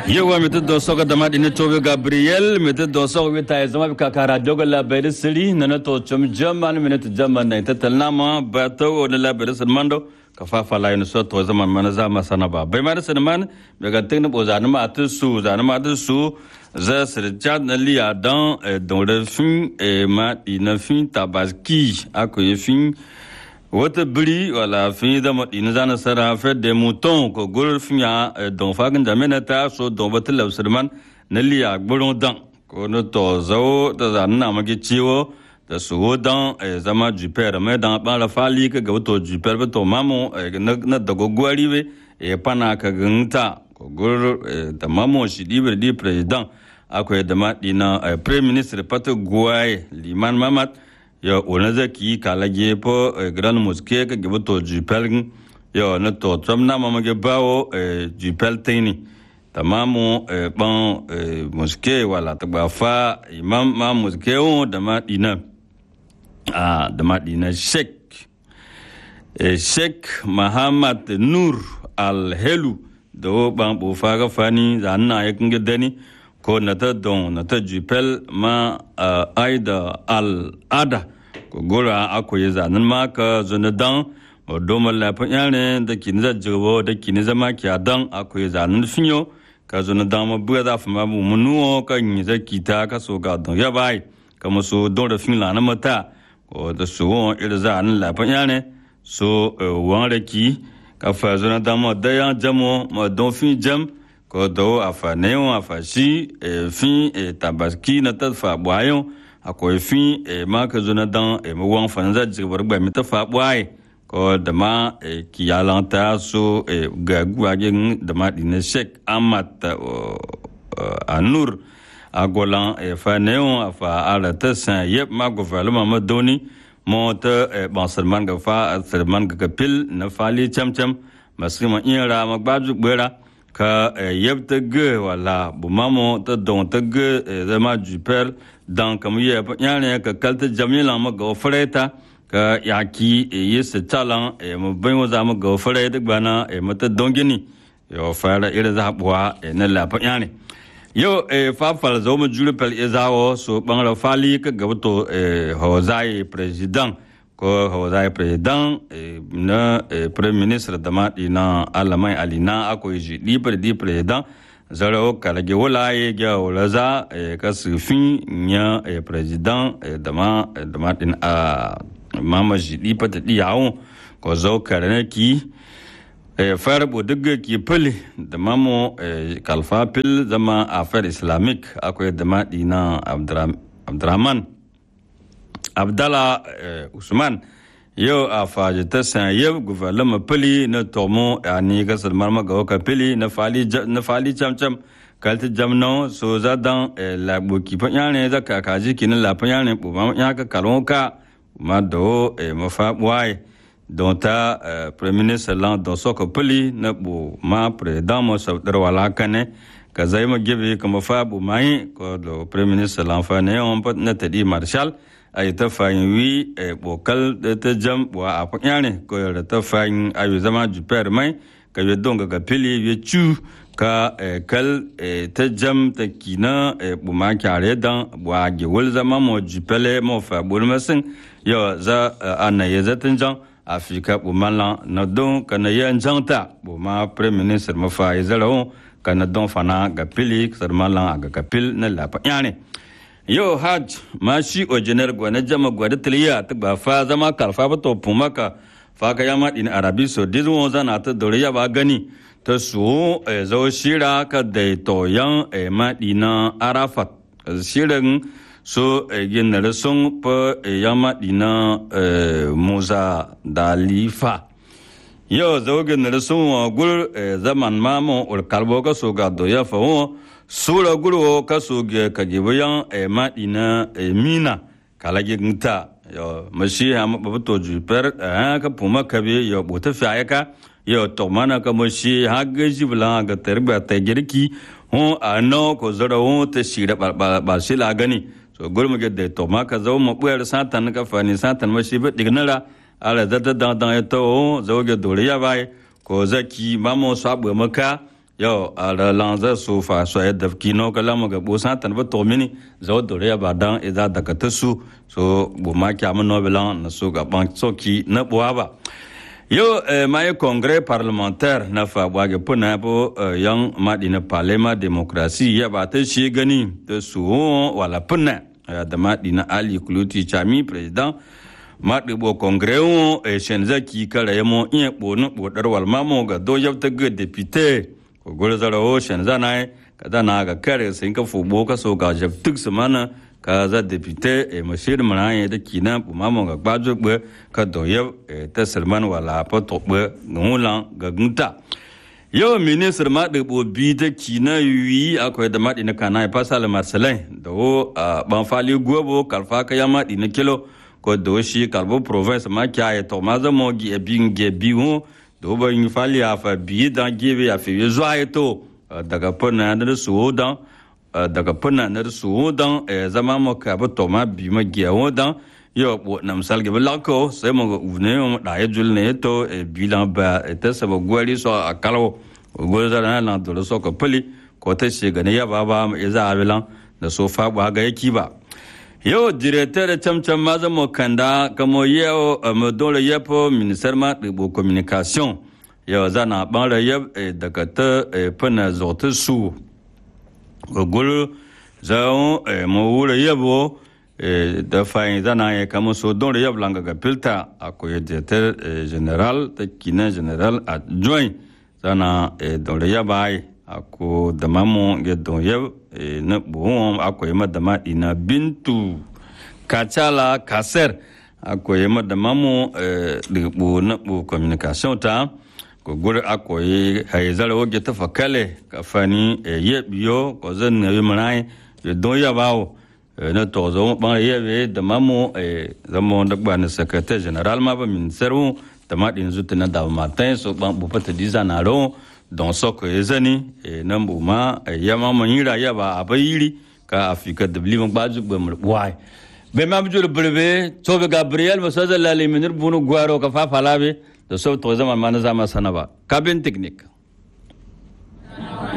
Yewa mete dosoga dama dine tobe Gabriel mete dosoga wita zama bika kara doga labari siri nana to chum jaman minute jaman na tatalnama bato on labari sirmando kafafa la yin so to zaman mana zama sana ba bai mana sirman daga tin bo zanuma atu za sirjat na liya dan dans le fin ma dina fin tabaski akoye fin wata biri wala fin da madina zana sara fa de mouton ko gol finya don fagan da menata so don batul usman na liya gboron dan ko no to zo da zanna magi ciwo da su dan zama juper mai dan ba la fali ka ga to juper ba to mamo na da gogwari be pana ka ganta ko gol da mamo shi di president akwai da madina prime minister pato guai liman mamat yo ona zaki kala gepo grand mosquée ka gebuto jupel yo na to tsamna mama ge bawo jupel tini tamamu ban mosquée wala ta ba fa imam ma mosquée on da madina Sheikh Muhammad Nur Al Helu do ban bo fa ga fani zanna yakin gedani ko nata jupel ma aida al ada ko gora akoye zanin maka zunadan doma lafin yare da kini zajjabo da kini zama kiyadan akoye zanin finyo ka zunadan ma buga za fa mabu munuo ka yi zaki ta ka so ga don ya bai kama so don da fin lana mata ko da so ira zanin lafin yare so wan raki ka fa zunadan ma da ya jamo ma don fin jam ko do afa neon afa shi fin tabaski na ta fa boyon akwai fin ma ka zo na dan mo wan fa za jibar ba mi ta fa boy ko da ma ki yalanta so ga guagin da ma din Sheikh Ahmad Anur agolan fa neon afa ala ta san yep ma go fa ma madoni mo ta ban Salman ga fa Salman ga pil na fali chamcham masima ira ma gbaju gbera ka yebta ge wala bumamo ta don ta ge zama juper dan kam ye yane ka kalta jamila ma go freta ka yaki yesa talan mo ben za ma go freta bana mata dongini yo fara ira za bwa na la yane yo fa fal zo mo jurpel ezawo so bangara fali ka gabato hozai president ko hawazai president na prime minister da madi na alamai alina akwai ji di president zaro kalage wala ye ga walaza ka sufin nya president da madin a mama ji di pata di yawo ko zo karanaki farbo daga ki pili da mamo kalfa pil zama affair islamic akwai da madi na Abdurrahman Abdallah Usman yo a faje ta san yau gouvernement pili na tomo ani ga Salman maga ka pili na fali chamcham kalta jamno so za dan la boki pa yane za ka kaji kin la pa yane bu ma ya ka kalon ka ma do ma fa wai don ta premier ministre lan don so ko pili na bu ma president mo so dar wala kane ka zai ma gebe kuma fa bu mai ko do premier ministre lan fa ne on pat na tadi marshal ay ta fayin wi bokal ta jam wa apanyane ko da ta fayin ayu zama juper mai ka ye donga ga pili ye chu ka kal ta jam ta kina bu ma kyare dan wa ge wol zama mo jupele mo fa bul masin yo za anaye zatin jan afika bu mala na don kana ye njanta bu ma premier ministre ma fa izalo kana don fana ga pili sarmala ga kapil na la panyane yo haj ma shi ojener gwana jama gwada tiliya ta ba fa zama kalfa ba to pumaka fa ka yama din arabi so dizu zana ta doriya ba gani ta su zo shira ka da to yan ma dina arafat shirin so gin sun pa yama dina musa dalifa yo zo gin sun gul zaman mamo ul kalbo ka so ga do ya fa sura guru kaso ge kajibayan madina mina kalage nta yo mashi ha mabuto juper ka puma kabe yo bota fiayaka yo to mana ka mashi ha gaji bla ga tarba ta girki ho ano ko zara ho ta shira ba sila gani so gurmu ge de to ma ka zo mu buyar satan ka fani satan mashi ba dignara ala da to zo ge dole ya bai ko zaki mamo sabu maka yo ala lanza so fa so ya dafkino kala maga bosan tan ba to mini zo do ya ba dan ida daga tasu so bu ma kya mo nobelan na so ga ban soki na buwa ba yo mai congrès parlementaire na fa wage puna bo yang madina parlement démocratie ya ba ta shi gani da su wala puna da madina ali kuluti chami president madi bo congrès o shenzaki kala yamo in bo no bo darwal mamo ga do yabta ga député ko golzara o shenzana kada na ga kare sin ka fubo ka so ga jabtuk samana ka za député mashir manaye da kina bu mamo ga gbajo be ka do yab ta salman wala pa to be ngulan ga gunta yo ministre madi bo bi da kina yi akwai da madi na kana pasal marcelin do ban fali gobo kalfa ka ya madi na kilo ko do shi kalbo province ma kya to maza mo gi binge biwo do ba yin fali afa bi dan gebe afi zo ayeto daga pona na sudan daga pona na sudan zama mo ka ba to ma bi ma gi wodan yo bo na misal ge lako sai mo uvne mo da yul ne to bilan ba ta saba gwari so akalo go zara na do so ko pali ko ta shi ga ne ya baba ya za abilan da so fa ba ga yaki ba yo directeur chamcham mazamo kanda kamo yeo modole yepo ministère ma de communication yo zana ban la yeb daga ta pana zote su gol zao mo wura yebo da fain zana ye kamo so don le yeb langa ga pilta akoy directeur général de kina général adjoint zana don le yabai ako damamo ge don yeb na bon akoy madama ina bintu kachala kaser akoy madama mo de bo na bo communication ta ko gure akoy hayzala woge ta fakale ka fani yebiyo ko zan ne manai don yabawo na to zo ban yebe damamo zamo da ban secrétaire général ma ba ministère dama din zutuna da matin so ban bu pata dizana ro don soko ezani nan buma yama manira yaba abayiri ka afika de blimu baju be wai be mabjul brebe tobe gabriel masaza la liminir bunu gwaro ka fa falabe da so to zaman manazama sanaba kabin technique